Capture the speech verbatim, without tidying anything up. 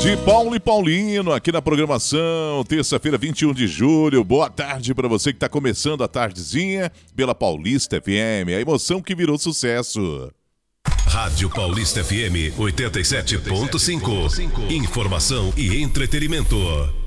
De Paulo e Paulino, aqui na programação, terça-feira, vinte e um de julho. Boa tarde para você que está começando a tardezinha pela Paulista F M, a emoção que virou sucesso. Rádio Paulista F M oitenta e sete ponto cinco. Informação e entretenimento.